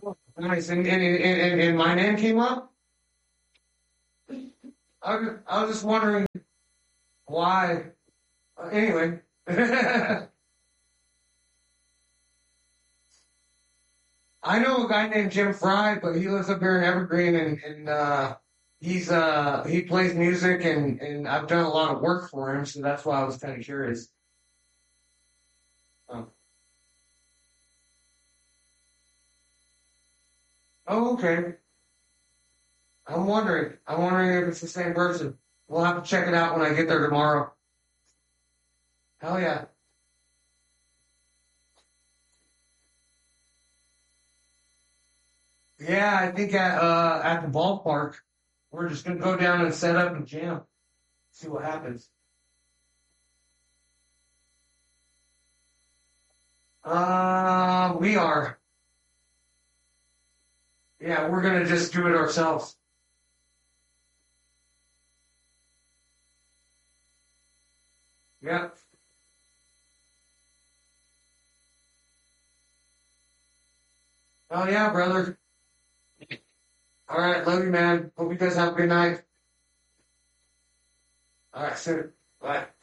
Nice. And my name came up. I was just wondering why. Anyway. I know a guy named Jim Fry, but he lives up here in Evergreen, and he plays music, and I've done a lot of work for him, so that's why I was kind of curious. Oh, oh, okay. I'm wondering if it's the same person. We'll have to check it out when I get there tomorrow. Hell yeah. Yeah, I think at the ballpark, we're just gonna go down and set up and jam, see what happens. We are. Yeah, we're gonna just do it ourselves. Yeah. Oh yeah, brother. All right, love you, man. Hope you guys have a good night. All right, sir. Bye.